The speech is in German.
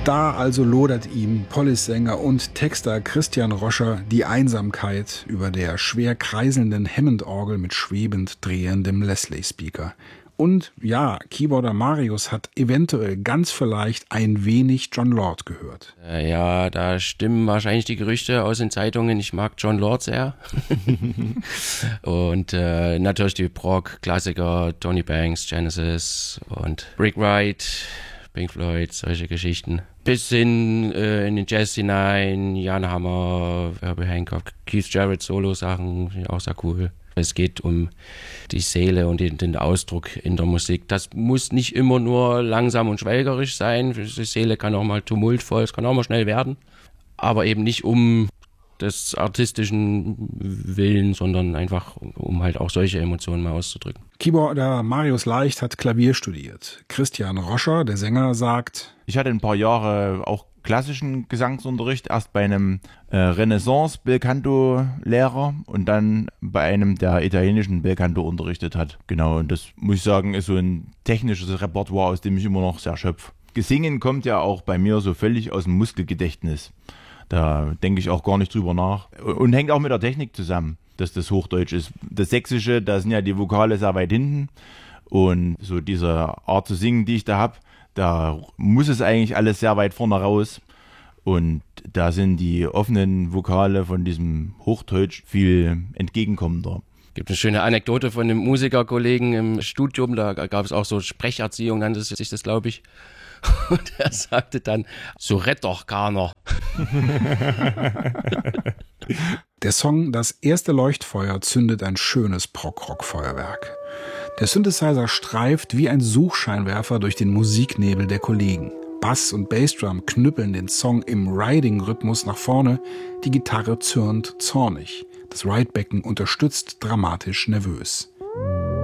Da also lodert ihm Police-Sänger und Texter Christian Roscher die Einsamkeit über der schwer kreiselnden Hammond-Orgel mit schwebend drehendem Leslie-Speaker. Und ja, Keyboarder Marius hat eventuell ganz vielleicht ein wenig Jon Lord gehört. Ja, da stimmen wahrscheinlich die Gerüchte aus den Zeitungen. Ich mag Jon Lord sehr. Und natürlich die Prog-Klassiker, Tony Banks, Genesis und Rick Wright, Pink Floyd, solche Geschichten. Bis hin in den Jazz hinein, Jan Hammer, Herbie Hancock, Keith Jarrett, Solo-Sachen, finde ich auch sehr cool. Es geht um die Seele und den Ausdruck in der Musik. Das muss nicht immer nur langsam und schwelgerisch sein. Die Seele kann auch mal tumultvoll, es kann auch mal schnell werden. Aber eben nicht um des artistischen Willen, sondern einfach um halt auch solche Emotionen mal auszudrücken. Keyboarder Marius Leicht hat Klavier studiert. Christian Roscher, der Sänger, sagt: Ich hatte ein paar Jahre auch klassischen Gesangsunterricht, erst bei einem Renaissance-Belcanto-Lehrer und dann bei einem, der italienischen Belcanto unterrichtet hat. Genau, und das muss ich sagen, ist so ein technisches Repertoire, aus dem ich immer noch sehr schöpfe. Gesingen kommt ja auch bei mir so völlig aus dem Muskelgedächtnis. Da denke ich auch gar nicht drüber nach. Und hängt auch mit der Technik zusammen, dass das Hochdeutsch ist. Das Sächsische, da sind ja die Vokale sehr weit hinten. Und so diese Art zu singen, die ich da habe, da muss es eigentlich alles sehr weit vorne raus. Und da sind die offenen Vokale von diesem Hochdeutsch viel entgegenkommender. Gibt eine schöne Anekdote von einem Musikerkollegen im Studium, da gab es auch so Sprecherziehung, nannte sich das, glaube ich. Und er sagte dann, so rett doch keiner. Der Song Das erste Leuchtfeuer zündet ein schönes Prog-Rock-Feuerwerk. Der Synthesizer streift wie ein Suchscheinwerfer durch den Musiknebel der Kollegen. Bass und Bassdrum knüppeln den Song im Riding-Rhythmus nach vorne, die Gitarre zürnt zornig. Das Ridebecken unterstützt dramatisch nervös.